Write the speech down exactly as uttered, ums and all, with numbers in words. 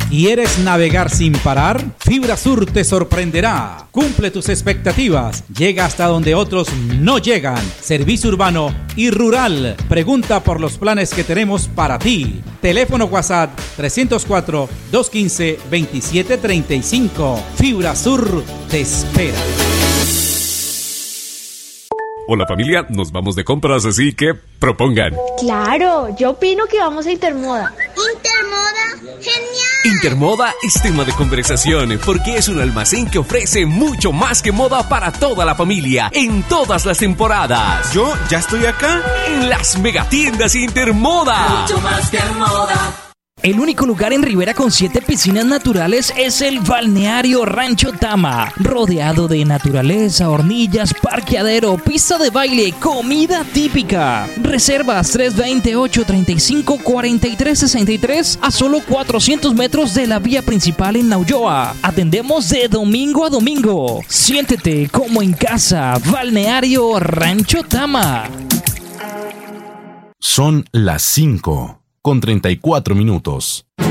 ¿Quieres navegar sin parar? Fibra Sur te sorprenderá. Cumple tus expectativas. Llega hasta donde otros no llegan. Servicio urbano y rural. Pregunta por los planes que tenemos para ti. Teléfono WhatsApp trescientos cuatro, doscientos quince, veintisiete treinta y cinco. Fibra Sur te espera. Hola familia, nos vamos de compras, así que propongan. Claro, yo opino que vamos a Intermoda. ¿Intermoda? ¡Genial! Intermoda es tema de conversación porque es un almacén que ofrece mucho más que moda para toda la familia en todas las temporadas. Yo ya estoy acá en las megatiendas Intermoda. Mucho más que moda. El único lugar en Rivera con siete piscinas naturales es el Balneario Rancho Tama, rodeado de naturaleza, hornillas, parqueadero, pista de baile, comida típica. Reservas tres dos cero, ocho tres cinco, cuatro tres seis tres a solo cuatrocientos metros de la vía principal en Naulloa. Atendemos de domingo a domingo. Siéntete como en casa. Balneario Rancho Tama. Son las cinco con treinta y cuatro minutos.